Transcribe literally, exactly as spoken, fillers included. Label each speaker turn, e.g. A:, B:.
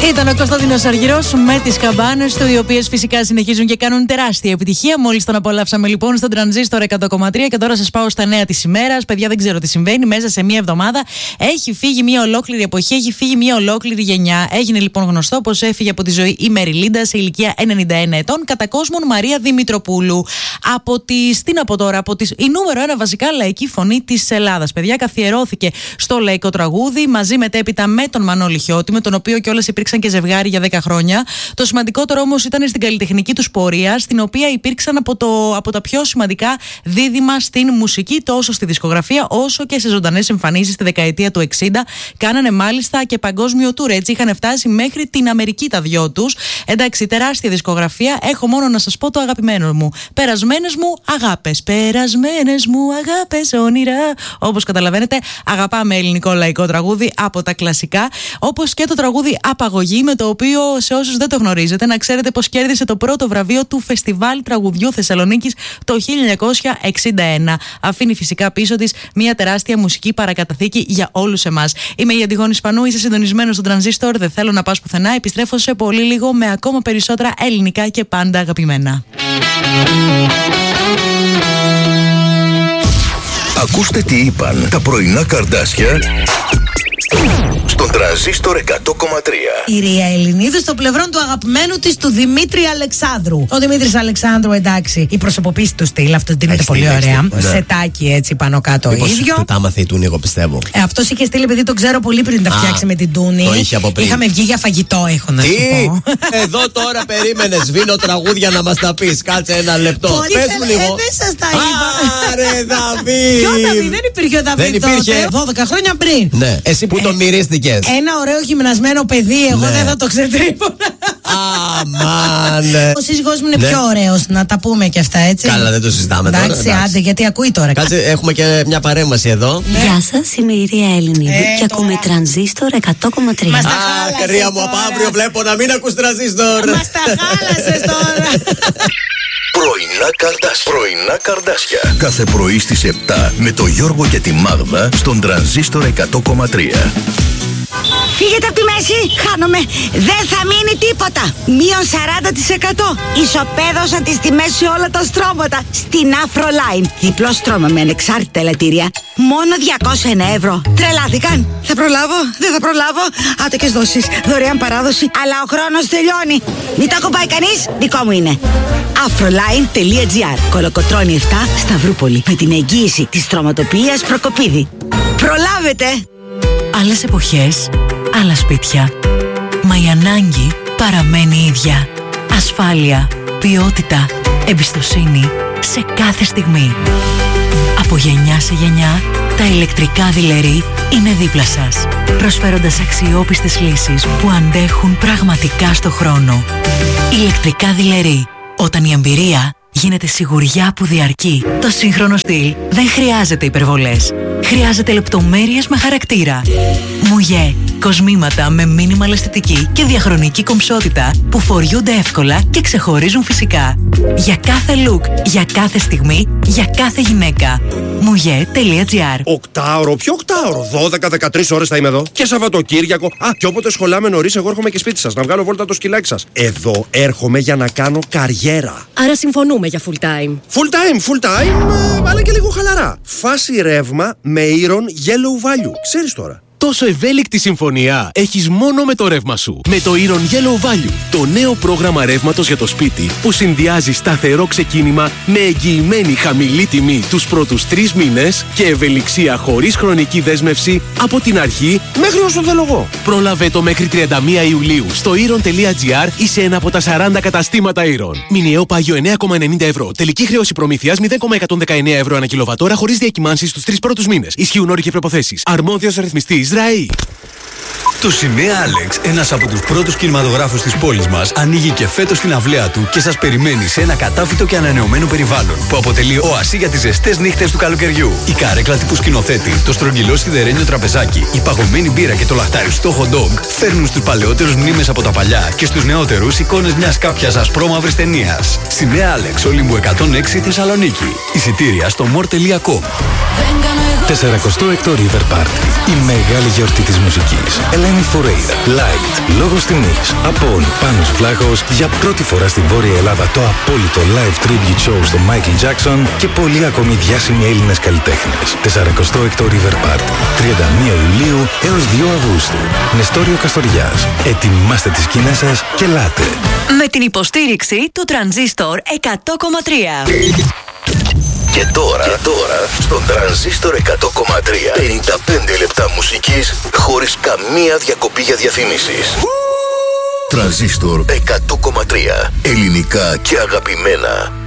A: Ήταν ο Κωνσταντίνος Αργυρός με τις καμπάνες του, οι οποίες φυσικά συνεχίζουν και κάνουν τεράστια επιτυχία. Μόλις τον απολαύσαμε λοιπόν στον Τρανζίστορ εκατό κόμμα τρία και τώρα σας πάω στα νέα της ημέρας. Παιδιά, δεν ξέρω τι συμβαίνει. Μέσα σε μία εβδομάδα έχει φύγει μία ολόκληρη εποχή, έχει φύγει μία ολόκληρη γενιά. Έγινε λοιπόν γνωστό πως έφυγε από τη ζωή η Μέρι Λίντα σε ηλικία ενενήντα ένα ετών, κατά κόσμον Μαρία Δημητροπούλου. Από τις, τι να πω τώρα, από τις, η νούμερο ένα βασικά λαϊκή φωνή της Ελλάδας. Παιδιά, καθιερώθηκε στο λαϊκό τραγούδι μαζί μετέπειτα με τον Μανώλη Χιώτη, με τον οποίο κιόλας υπήρξαν και ζευγάρι για δέκα χρόνια. Το σημαντικότερο όμως ήταν στην καλλιτεχνική τους πορεία, στην οποία υπήρξαν από, το, από τα πιο σημαντικά δίδυμα στην μουσική, τόσο στη δισκογραφία όσο και σε ζωντανές εμφανίσεις στη δεκαετία του εξήντα. Κάνανε μάλιστα και παγκόσμιο tour, έτσι είχαν φτάσει μέχρι την Αμερική τα δυο τους. Εντάξει, τεράστια δισκογραφία. Έχω μόνο να σας πω το αγαπημένο μου. Περασμένες μου αγάπες. Περασμένες μου αγάπες, όνειρα. Όπως καταλαβαίνετε, αγαπάμε ελληνικό λαϊκό τραγούδι από τα κλασικά. Όπως και το τραγούδι Απαγωγή, με το οποίο, σε όσους δεν το γνωρίζετε, να ξέρετε πως κέρδισε το πρώτο βραβείο του Φεστιβάλ Τραγουδιού Θεσσαλονίκης το χίλια εννιακόσια εξήντα ένα. Αφήνει φυσικά πίσω της μια τεράστια μουσική παρακαταθήκη για όλους εμάς. Είμαι η Αντιγόνη Σπανού, είσαι συντονισμένος στον Τρανζίστορ, δεν θέλω να πας πουθενά. Επιστρέφω σε πολύ λίγο με ακόμα περισσότερα ελληνικά και πάντα αγαπημένα.
B: Ακούστε τι είπαν τα πρωινά καρδάσια στον Τρανζίστορ εκατό κόμμα τρία.
C: Η Ρία Ελληνίδου στο πλευρό του αγαπημένου της, του Δημήτρη Αλεξάνδρου. Ο Δημήτρης Αλεξάνδρου, εντάξει, η προσωποποίηση του στυλ, αυτό δίνεται πολύ ωραία. Ναι. Σετάκι έτσι πάνω κάτω
D: Μήπως
C: ίδιο.
D: το τάμαθε η Τούνη, εγώ πιστεύω.
C: Ε, αυτός είχε στείλει, επειδή τον ξέρω πολύ πριν τα φτιάξει με την Τούνη.
D: Το είχε από πριν.
C: Είχαμε βγει για φαγητό, έχω να
D: τι?
C: σου πω.
D: Εδώ τώρα περίμενε, σβήνω τραγούδια να μας τα πεις. Κάτσε ένα λεπτό.
C: Πολύ
D: Πες
C: θέλ,
D: μου λίγο.
C: Ε, δεν σας τα είπα.
D: Άρε Δαβίδ.
C: Ποιο Δαβίδ, δεν υπήρχε ο Δαβίδ τότε. δώδεκα χρόνια πριν.
D: Ναι, εσύ που τον μυρίστηκες.
C: Ένα ωραίο γυμνασμένο παιδί, εγώ
D: Ναι.
C: δεν θα το ξετρύπωνα.
D: Αμάν.
C: Ο σύζυγός μου είναι
D: Ναι.
C: πιο ωραίος, να τα πούμε και αυτά, έτσι.
D: Καλά, δεν το συζητάμε τώρα.
C: Εντάξει, άντε, γιατί ακούει τώρα.
D: Κάτσε, έχουμε και μια παρέμβαση εδώ.
C: Ναι.
E: Γεια σας, είμαι η Ρία Ελληνίδου
C: Ε,
E: και ακούμε Τρανζίστορ εκατό κόμμα τρία.
C: Μας τα
D: Αχ,
C: χάλασες
D: Ρία μου, από
C: τώρα.
D: αύριο βλέπω να μην ακούς Τρανζίστορ.
C: Μας τα χάλασες τώρα.
B: Πρωινά καρδάσια. Πρωινά καρδάσια. Κάθε πρωί στις επτά με το Γιώργο και τη Μάγδα στον Τρανζίστορ εκατό κόμμα τρία.
F: Φύγετε από τη μέση, χάνομαι. Δεν θα μείνει τίποτα. Μείον σαράντα τοις εκατό. Ισοπαίδωσαν τις τιμές σε όλα τα στρώματα. Στην Afroline. Διπλό στρώμα με ανεξάρτητα ελαττήρια. Μόνο διακόσια ένα ευρώ. Τρελάθηκαν. Θα προλάβω, δεν θα προλάβω. Άτοκες δόσεις, δωρεάν παράδοση. Αλλά ο χρόνος τελειώνει. Μην το ακουμπάει κανείς, δικό μου είναι. Afroline.gr. Κολοκοτρώνη επτά, Σταυρούπολη. Με την εγγύηση της στρωματοποιίας Προκοπίδη. Προλάβετε!
A: Άλλες εποχές, άλλα σπίτια. Μα η ανάγκη παραμένει ίδια. Ασφάλεια, ποιότητα, εμπιστοσύνη σε κάθε στιγμή. Από γενιά σε γενιά, τα ηλεκτρικά δειλερί είναι δίπλα σας, προσφέροντας αξιόπιστες λύσεις που αντέχουν πραγματικά στο χρόνο. Ηλεκτρικά δειλερί, όταν η εμπειρία γίνεται σιγουριά που διαρκεί. Το σύγχρονο στυλ δεν χρειάζεται υπερβολές. Χρειάζεται λεπτομέρειες με χαρακτήρα. Μουγέ, κοσμήματα με μίνιμαλ αισθητική και διαχρονική κομψότητα που φοριούνται εύκολα και ξεχωρίζουν φυσικά. Για κάθε look, για κάθε στιγμή, για κάθε γυναίκα. Μουγέ.gr.
G: Οκτάωρο, ποιο οκτάωρο? δώδεκα με δεκατρείς ώρες θα είμαι εδώ. Και Σαββατοκύριακο. Α, και όποτε σχολάμε νωρίς, εγώ έρχομαι και σπίτι σας να βγάλω βόλτα το σκυλάκι σας. Εδώ έρχομαι για να κάνω καριέρα.
H: Άρα συμφωνούμε για full time.
G: Full time, full time, ε, αλλά και λίγο χαλαρά. Φάση ρεύμα με Iron Yellow Value. Ξέρεις τώρα.
I: Τόσο ευέλικτη συμφωνία έχεις μόνο με το ρεύμα σου. Με το Iron Yellow Value, το νέο πρόγραμμα ρεύματος για το σπίτι που συνδυάζει σταθερό ξεκίνημα με εγγυημένη χαμηλή τιμή τους πρώτους τρεις μήνες και ευελιξία χωρίς χρονική δέσμευση από την αρχή
G: Μέχρι όσο θέλω εγώ.
I: Πρόλαβε το μέχρι τριάντα μία Ιουλίου στο iron.gr ή σε ένα από τα σαράντα καταστήματα Iron. Μηνιαίο πάγιο εννέα κόμμα ενενήντα ευρώ. Τελική χρέωση προμήθειας μηδέν κόμμα εκατόν δεκαεννέα ευρώ ανά κιλοβατόρα χωρίς διακυμάνσεις στους τρεις πρώτους μήνες. Ισχύουν όροι και προϋποθέσεις. Αρμόδιος ρυθμιστής ΡΑΗ.
J: Το Σινέ Άλεξ, ένας από τους πρώτους κινηματογράφους της πόλης μας, ανοίγει και φέτος την αυλαία του και σας περιμένει σε ένα κατάφυτο και ανανεωμένο περιβάλλον που αποτελεί οασί για τις ζεστές νύχτες του καλοκαιριού. Η καρέκλα τύπου σκηνοθέτη, το στρογγυλό σιδερένιο τραπεζάκι, η παγωμένη μπύρα και το λαχταριστό hot dog φέρνουν στους παλαιότερους μνήμες από τα παλιά και στους νεότερους εικόνες μιας κάποιας ασπρόμαυρης ταινίας. Σινέ Άλεξ, Ολύμπου εκατόν έξι Θεσσαλονίκη. Εισιτήρια στο more τελεία com.
K: σαρανταεκτό River Party. Η μεγάλη γιορτή της μουσικής. Ελένη Φουρέιρα, Light, Λόγος Τιμής, Απόν, Πάνος Βλάχος, για πρώτη φορά στην Βόρεια Ελλάδα το απόλυτο live tribute show στο Michael Jackson και πολλοί ακόμη διάσημοι Έλληνες καλλιτέχνες. σαρικοστό έκτο River Party, τριάντα μία Ιουλίου έως δύο Αυγούστου. Νεστόριο Καστοριάς. Ετοιμάστε τις σκηνές σας και ελάτε.
L: Με την υποστήριξη του Τρανζίστορ εκατό κόμμα τρία.
B: Και τώρα, και τώρα στον Τρανζίστορ εκατό κόμμα τρία πενήντα πέντε λεπτά μουσικής χωρίς καμία διακοπή για διαφήμισεις. Τρανζίστορ εκατό κόμμα τρία. Ελληνικά και αγαπημένα.